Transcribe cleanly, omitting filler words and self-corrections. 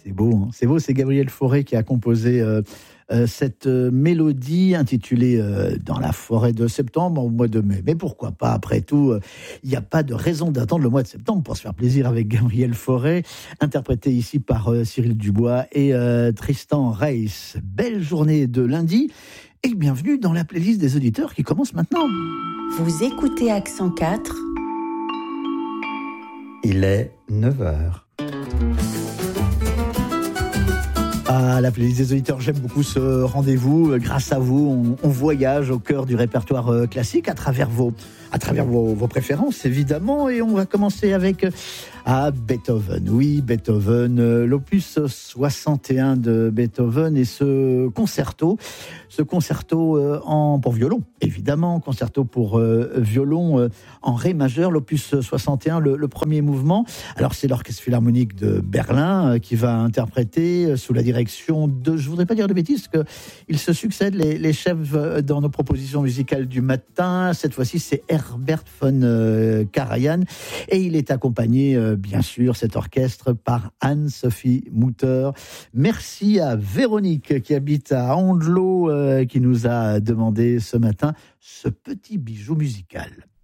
C'est beau, hein, c'est beau. C'est Gabriel Fauré qui a composé cette mélodie intitulée Dans la forêt de septembre au mois de mai. Mais pourquoi pas, après tout, il n'y a pas de raison d'attendre le mois de septembre pour se faire plaisir avec Gabriel Fauré, interprété ici par Cyril Dubois et Tristan Reis. Belle journée de lundi et bienvenue dans la playlist des auditeurs qui commence maintenant. Vous écoutez Accent 4. Il est 9h. Ah, la playlist des auditeurs, j'aime beaucoup ce rendez-vous. Grâce à vous, on voyage au cœur du répertoire classique à travers vos préférences, évidemment. Et on va commencer avec Beethoven. Oui, Beethoven, l'opus 61 de Beethoven et ce concerto pour violon, évidemment, concerto pour violon en ré majeur, l'opus 61, le premier mouvement. Alors c'est l'Orchestre Philharmonique de Berlin qui va interpréter sous la direction de, je voudrais pas dire de bêtises, parce qu'ils se succèdent les chefs dans nos propositions musicales du matin. Cette fois-ci, c'est Herbert von Karajan et il est accompagné, bien sûr, cet orchestre par Anne-Sophie Mutter. Merci à Véronique qui habite à Andelot, qui nous a demandé ce matin ce petit bijou musical.